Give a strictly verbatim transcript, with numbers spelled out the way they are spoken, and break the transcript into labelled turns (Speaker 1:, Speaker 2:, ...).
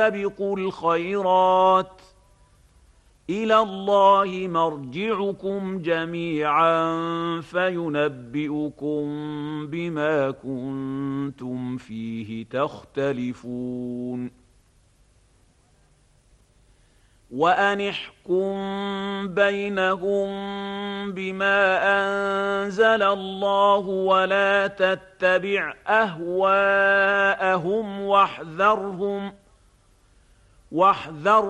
Speaker 1: فاستبقوا الخيرات إلى الله مرجعكم جميعا فينبئكم بما كنتم فيه تختلفون وأن احكم بينهم بما أنزل الله ولا تتبع أهواءهم واحذرهم واحذر